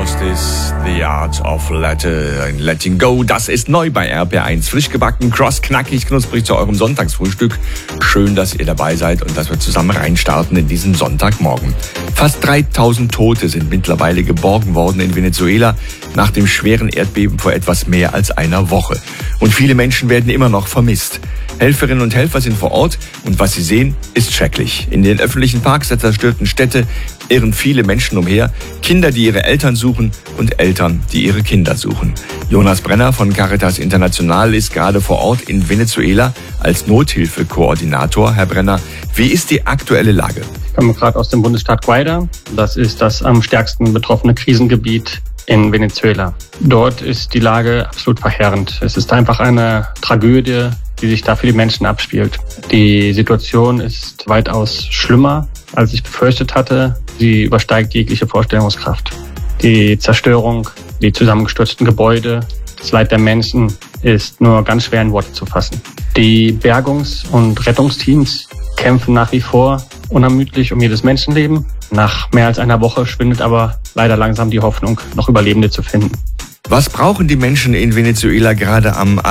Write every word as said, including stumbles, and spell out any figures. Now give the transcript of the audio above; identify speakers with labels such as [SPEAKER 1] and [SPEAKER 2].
[SPEAKER 1] Lost is the art of letter, letting go. Das ist neu bei R P R eins. Frisch gebacken, cross, knackig, knusprig zu eurem Sonntagsfrühstück. Schön, dass ihr dabei seid und dass wir zusammen reinstarten in diesen Sonntagmorgen. Fast dreitausend Tote sind mittlerweile geborgen worden in Venezuela nach dem schweren Erdbeben vor etwas mehr als einer Woche. Und viele Menschen werden immer noch vermisst. Helferinnen und Helfer sind vor Ort und was sie sehen, ist schrecklich. In den öffentlichen Parks der zerstörten Städte irren viele Menschen umher, Kinder, die ihre Eltern suchen und Eltern, die ihre Kinder suchen. Jonas Brenner von Caritas International ist gerade vor Ort in Venezuela als Nothilfekoordinator. Herr Brenner, wie ist die aktuelle Lage?
[SPEAKER 2] Ich komme gerade aus dem Bundesstaat Guaira. Das ist das am stärksten betroffene Krisengebiet in Venezuela. Dort ist die Lage absolut verheerend. Es ist einfach eine Tragödie, die sich da für die Menschen abspielt. Die Situation ist weitaus schlimmer, als ich befürchtet hatte. Sie übersteigt jegliche Vorstellungskraft. Die Zerstörung, die zusammengestürzten Gebäude, das Leid der Menschen ist nur ganz schwer in Worte zu fassen. Die Bergungs- und Rettungsteams kämpfen nach wie vor unermüdlich um jedes Menschenleben. Nach mehr als einer Woche schwindet aber leider langsam die Hoffnung, noch Überlebende zu finden.
[SPEAKER 1] Was brauchen die Menschen in Venezuela gerade am